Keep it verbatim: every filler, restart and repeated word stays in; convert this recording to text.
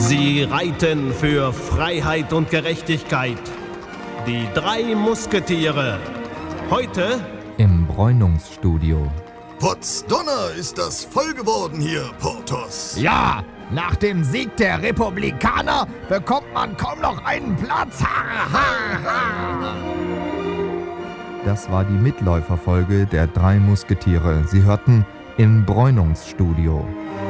Sie reiten für Freiheit und Gerechtigkeit. Die drei Musketiere. Heute im Bräunungsstudio. Potzdonner, ist das voll geworden hier, Porthos. Ja, nach dem Sieg der Republikaner bekommt man kaum noch einen Platz. Ha, ha, ha. Das war die Mitläuferfolge der drei Musketiere. Sie hörten im Bräunungsstudio.